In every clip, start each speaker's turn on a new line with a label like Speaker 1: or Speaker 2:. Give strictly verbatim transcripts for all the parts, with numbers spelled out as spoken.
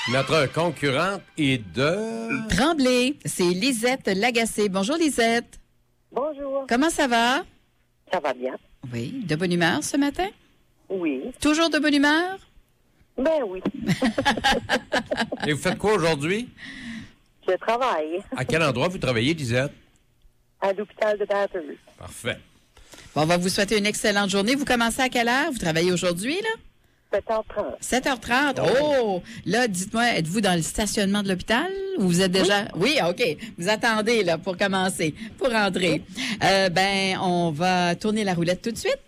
Speaker 1: Notre concurrente est de...
Speaker 2: Tremblay, c'est Lisette Lagacé. Bonjour Lisette.
Speaker 3: Bonjour.
Speaker 2: Comment ça va?
Speaker 3: Ça va bien?
Speaker 2: Oui. De bonne humeur ce matin?
Speaker 3: Oui.
Speaker 2: Toujours de bonne humeur?
Speaker 3: Ben oui.
Speaker 1: Et vous faites quoi aujourd'hui?
Speaker 3: Je travaille
Speaker 1: À quel endroit vous travaillez, Lisette?
Speaker 3: à l'hôpital de Bathurst.
Speaker 1: Parfait.
Speaker 2: Bon, on va vous souhaiter une excellente journée. Vous commencez à quelle heure? Vous travaillez aujourd'hui, là?
Speaker 3: sept heures trente.
Speaker 2: sept heures trente. Oh! Là, dites-moi, êtes-vous dans le stationnement de l'hôpital ou vous êtes déjà... Oui, OK. Vous attendez, là, pour commencer, pour rentrer. Euh, ben, on va tourner la roulette tout de suite.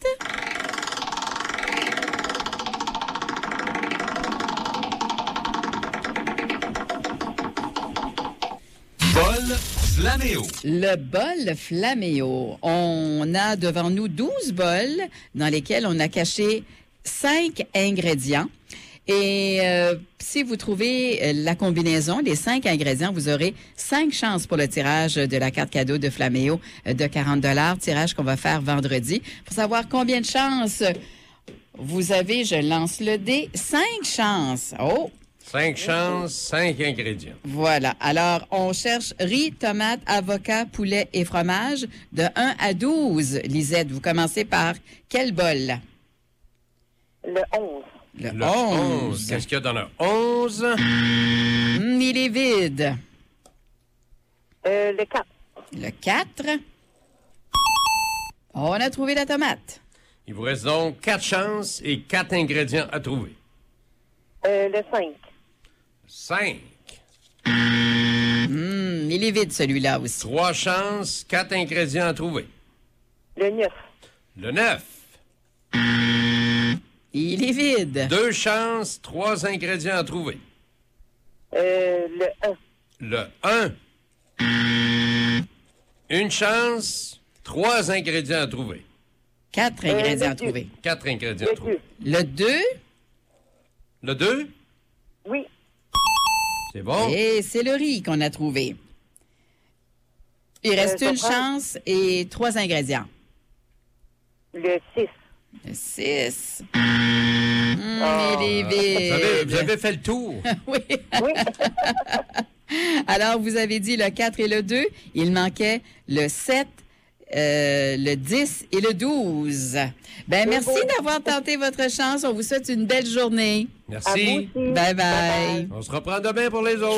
Speaker 4: Bol Flaméo.
Speaker 2: Le bol Flaméo. On a devant nous douze bols dans lesquels on a caché cinq ingrédients. Et euh, si vous trouvez la combinaison, les cinq ingrédients, vous aurez cinq chances pour le tirage de la carte cadeau de Flaméo de quarante dollars, tirage qu'on va faire vendredi. Pour savoir combien de chances vous avez, je lance le dé. Cinq chances. Oh!
Speaker 1: Cinq chances, cinq ingrédients.
Speaker 2: Voilà. Alors, on cherche riz, tomate, avocat, poulet et fromage de un à douze. Lisette, vous commencez par quel bol?
Speaker 3: Le onze.
Speaker 2: Le,
Speaker 1: Le
Speaker 2: onze.
Speaker 1: onze. Qu'est-ce qu'il y a dans le onze?
Speaker 2: Hum, il est vide.
Speaker 3: Euh, le quatre.
Speaker 2: Le quatre. On a trouvé la tomate.
Speaker 1: Il vous reste donc quatre chances et quatre ingrédients à trouver.
Speaker 3: Euh, le cinq.
Speaker 1: Cinq.
Speaker 2: Hum, il est vide, celui-là aussi.
Speaker 1: Trois chances, quatre ingrédients à trouver.
Speaker 3: Le neuf.
Speaker 1: Le neuf.
Speaker 2: Il est vide.
Speaker 1: Deux chances, trois ingrédients à trouver.
Speaker 3: Euh, le un.
Speaker 1: Le un. Une chance, trois ingrédients à trouver.
Speaker 2: Quatre
Speaker 3: Euh,
Speaker 2: ingrédients
Speaker 3: le
Speaker 2: à
Speaker 3: deux.
Speaker 2: trouver.
Speaker 1: Quatre ingrédients à
Speaker 3: Le
Speaker 1: trouver.
Speaker 3: deux.
Speaker 2: Le deux.
Speaker 1: Le deux,
Speaker 3: Oui.
Speaker 1: c'est bon.
Speaker 2: Et c'est le riz qu'on a trouvé. Il reste
Speaker 3: ça
Speaker 2: une
Speaker 3: prend-
Speaker 2: chance et trois ingrédients.
Speaker 3: Le six.
Speaker 2: Le six. Hum, il est
Speaker 1: Vous avez,
Speaker 2: vide.
Speaker 1: vous avez fait le tour.
Speaker 2: Oui.
Speaker 3: Oui.
Speaker 2: Alors, vous avez dit le quatre et le deux. Il manquait le sept, euh, le dix et le douze. Ben,
Speaker 3: C'est
Speaker 2: merci
Speaker 3: beau.
Speaker 2: d'avoir tenté votre chance. On vous souhaite une belle journée.
Speaker 3: À vous
Speaker 1: Merci.
Speaker 3: aussi.
Speaker 2: Bye bye.
Speaker 1: On se reprend demain pour les autres.